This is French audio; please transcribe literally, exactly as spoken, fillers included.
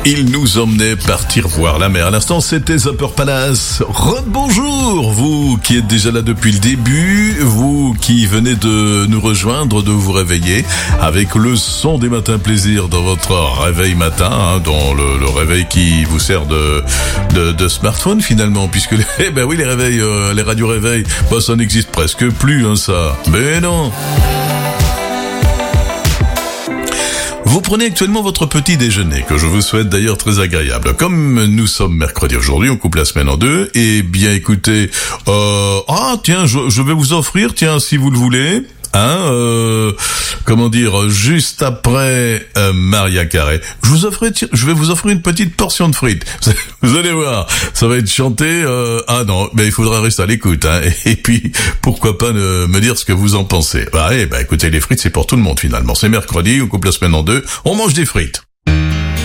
Il nous emmenait partir voir la mer. À l'instant, c'était Zapper Palace. Rebonjour, vous qui êtes déjà là depuis le début, vous qui venez de nous rejoindre, de vous réveiller avec le son des matins plaisir dans votre réveil matin, hein, dans le, le réveil qui vous sert de, de, de smartphone finalement, puisque les, eh ben oui, les réveils, euh, les radios réveils, bah ça n'existe presque plus, hein, ça. Mais non. Vous prenez actuellement votre petit déjeuner, que je vous souhaite d'ailleurs très agréable. Comme nous sommes mercredi aujourd'hui, on coupe la semaine en deux, et bien écoutez, euh, ah tiens, je, je vais vous offrir, tiens, si vous le voulez, hein, euh, comment dire, juste après euh, Maria Carey, je vous offre, je vais vous offrir une petite portion de frites. Vous allez voir, ça va être chanté. Euh, ah non, mais il faudra rester à l'écoute, hein. Et, et puis pourquoi pas ne, me dire ce que vous en pensez. Bah, eh, bah écoutez, les frites c'est pour tout le monde finalement. C'est mercredi, on coupe la semaine en deux, on mange des frites.